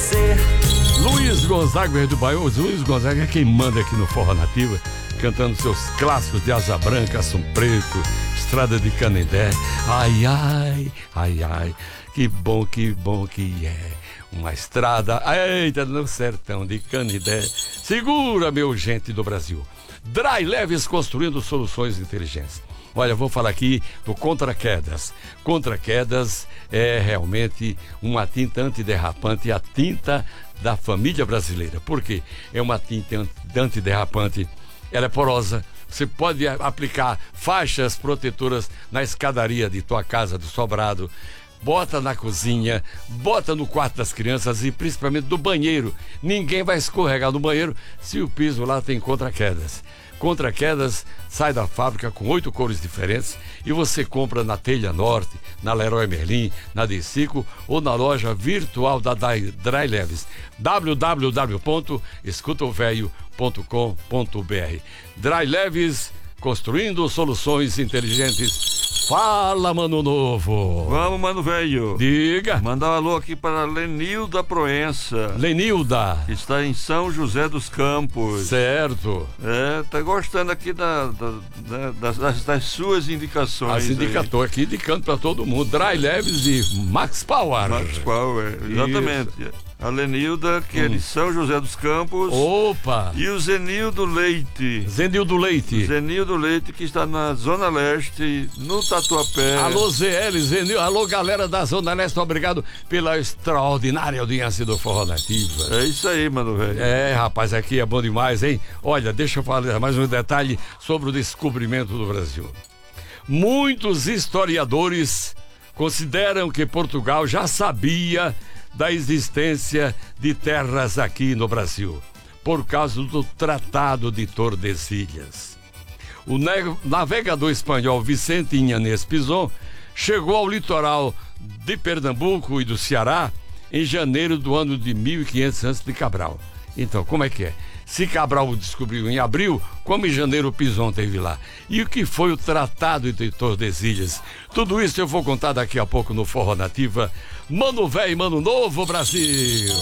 você. Luiz Gonzaga do Baião. Luiz Gonzaga é quem manda aqui no Forró Nativa, cantando seus clássicos de Asa Branca, Assum Preto, Estrada de Canindé. Ai, ai, ai, ai, que bom que é uma estrada, eita, no sertão de Canindé. Segura, meu gente do Brasil. Dry Leves, construindo soluções inteligentes. Olha, vou falar aqui do Contra Quedas. Contra Quedas é realmente uma tinta antiderrapante, a tinta da família brasileira. Por quê? É uma tinta antiderrapante, ela é porosa. Você pode aplicar faixas protetoras na escadaria de tua casa, do sobrado, bota na cozinha, bota no quarto das crianças e principalmente do banheiro. Ninguém vai escorregar no banheiro se o piso lá tem contra-quedas. Contra-quedas sai da fábrica com 8 cores diferentes e você compra na Telha Norte, na Leroy Merlin, na Decico ou na loja virtual da Dry Leves, www.escutaovelho.com.br. Dry Leves, construindo soluções inteligentes. Fala, Mano Novo. Vamos, Mano Velho. Diga. Mandar um alô aqui para Lenilda Proença. Lenilda. Que está em São José dos Campos. Certo. Tá gostando aqui das suas indicações. As indicações aqui indicando para todo mundo. Dry Leves e Max Power. Max Power, exatamente. Isso. A Lenilda, que é de São José dos Campos. Opa! E o Zenildo Leite. Zenildo Leite. Zenildo Leite, que está na Zona Leste, no Tatuapé. Alô, ZL, Zenildo. Alô, galera da Zona Leste. Obrigado pela extraordinária audiência do Forró Nativa. É isso aí, mano, velho. Rapaz, aqui é bom demais, hein? Olha, deixa eu falar mais um detalhe sobre o descobrimento do Brasil. Muitos historiadores consideram que Portugal já sabia da existência de terras aqui no Brasil, por causa do Tratado de Tordesilhas. O navegador espanhol Vicente Inhanez Pizón chegou ao litoral de Pernambuco e do Ceará em janeiro do ano de 1500 antes de Cabral. Então, como é que é? Se Cabral descobriu em abril, como em janeiro o Pizón esteve lá. E o que foi o Tratado de Tordesilhas? Tudo isso eu vou contar daqui a pouco no Forró Nativa. Mano Velho, Mano Novo, Brasil!